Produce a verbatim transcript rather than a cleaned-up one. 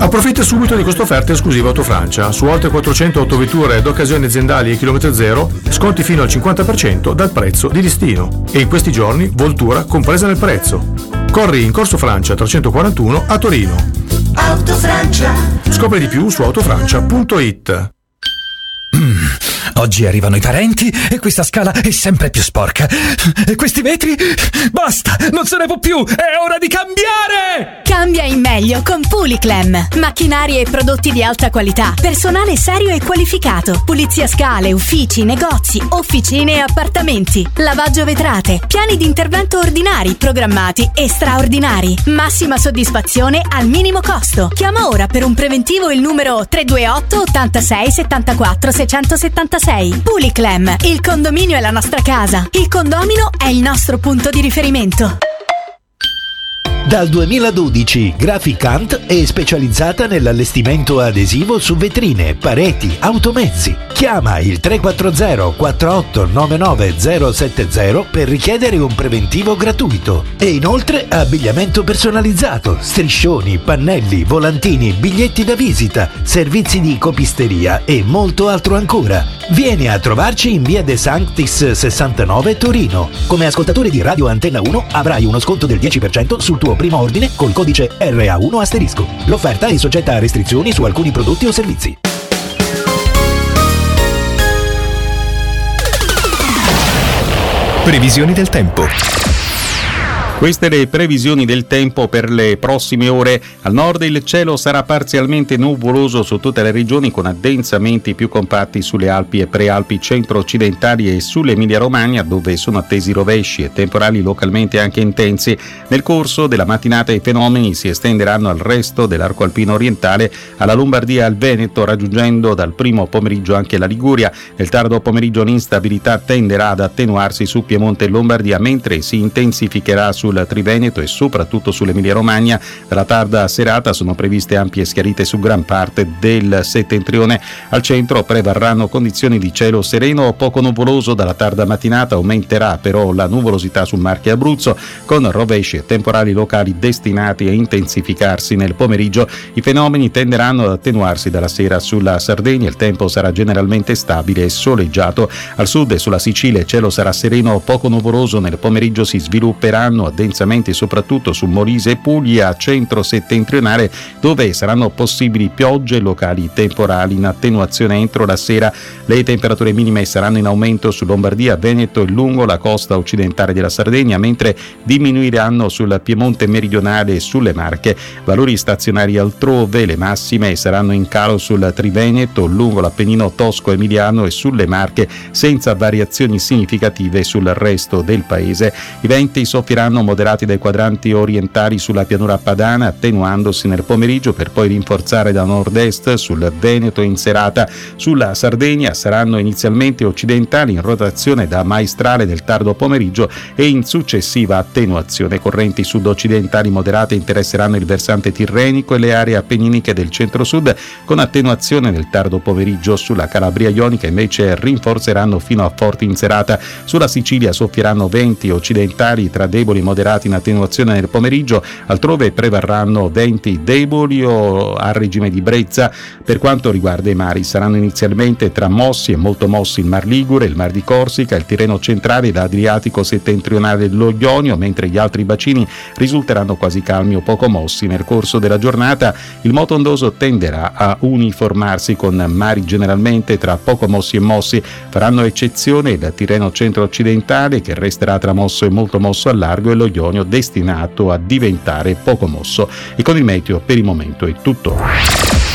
Approfitta subito di questa offerta esclusiva Autofrancia. Su oltre quattrocento autovetture d'occasione aziendali e chilometro zero, sconti fino al cinquanta per cento dal prezzo di listino. E in questi giorni Voltura compresa nel prezzo. Corri in Corso Francia trecentoquarantuno a Torino. Autofrancia. Scopri di più su autofrancia punto it. Mm, oggi arrivano i parenti e questa scala è sempre più sporca. E questi vetri? Basta, non se ne può più, è ora di cambiare! Cambia in meglio con Puliclem. Macchinari e prodotti di alta qualità, personale serio e qualificato, pulizia scale, uffici, negozi, officine e appartamenti, lavaggio vetrate, piani di intervento ordinari, programmati e straordinari. Massima soddisfazione al minimo costo. Chiama ora per un preventivo il numero tre due otto ottantasei settantaquattro seicentosettantasei. Puliclem, il condominio è la nostra casa, il condomino è il nostro punto di riferimento. Dal duemiladodici Graficant è specializzata nell'allestimento adesivo su vetrine, pareti, automezzi. Chiama il tre quattro zero quattro otto nove nove zero sette zero per richiedere un preventivo gratuito. E inoltre abbigliamento personalizzato, striscioni, pannelli, volantini, biglietti da visita, servizi di copisteria e molto altro ancora. Vieni a trovarci in via De Sanctis sessantanove Torino. Come ascoltatore di Radio Antenna uno avrai uno sconto del dieci per cento sul tuo primo ordine col codice R A uno asterisco. L'offerta è soggetta a restrizioni su alcuni prodotti o servizi. Previsioni del tempo. Queste le previsioni del tempo per le prossime ore. Al nord il cielo sarà parzialmente nuvoloso su tutte le regioni con addensamenti più compatti sulle Alpi e prealpi centro-occidentali e sull'Emilia-Romagna, dove sono attesi rovesci e temporali localmente anche intensi. Nel corso della mattinata i fenomeni si estenderanno al resto dell'arco alpino orientale, alla Lombardia e al Veneto, raggiungendo dal primo pomeriggio anche la Liguria. Nel tardo pomeriggio l'instabilità tenderà ad attenuarsi su Piemonte e Lombardia, mentre si intensificherà sul Triveneto e soprattutto sull'Emilia-Romagna. Dalla tarda serata sono previste ampie schiarite su gran parte del settentrione. Al centro prevarranno condizioni di cielo sereno o poco nuvoloso. Dalla tarda mattinata aumenterà però la nuvolosità su Marche e Abruzzo, con rovesci e temporali locali destinati a intensificarsi nel pomeriggio. I fenomeni tenderanno ad attenuarsi dalla sera sulla Sardegna. Il tempo sarà generalmente stabile e soleggiato. Al sud e sulla Sicilia il cielo sarà sereno o poco nuvoloso. Nel pomeriggio si svilupperanno addensamenti soprattutto su Molise e Puglia centro-settentrionale, dove saranno possibili piogge locali temporali in attenuazione entro la sera. Le temperature minime saranno in aumento su Lombardia, Veneto e lungo la costa occidentale della Sardegna, mentre diminuiranno sul Piemonte meridionale e sulle Marche. Valori stazionari altrove. Le massime saranno in calo sul Triveneto, lungo l'Appennino tosco-emiliano e sulle Marche, senza variazioni significative sul resto del paese. I venti soffieranno moderati dai quadranti orientali sulla pianura padana, attenuandosi nel pomeriggio per poi rinforzare da nord-est sul Veneto in serata. Sulla Sardegna saranno inizialmente occidentali in rotazione da maestrale del tardo pomeriggio e in successiva attenuazione. Correnti sud-occidentali moderate interesseranno il versante tirrenico e le aree appenniniche del centro-sud, con attenuazione nel tardo pomeriggio. Sulla Calabria ionica invece rinforzeranno fino a forti in serata. Sulla Sicilia soffieranno venti occidentali tra deboli e moderati in attenuazione nel pomeriggio, altrove prevarranno venti deboli o a regime di brezza. Per quanto riguarda i mari, saranno inizialmente tra mossi e molto mossi il Mar Ligure, il Mar di Corsica, il Tirreno centrale ed Adriatico settentrionale dello Ionio, mentre gli altri bacini risulteranno quasi calmi o poco mossi. Nel corso della giornata il moto ondoso tenderà a uniformarsi, con mari generalmente tra poco mossi e mossi. Faranno eccezione il Tirreno centro-occidentale, che resterà tra mosso e molto mosso al largo, e lo Ionio destinato a diventare poco mosso. E con il meteo per il momento è tutto.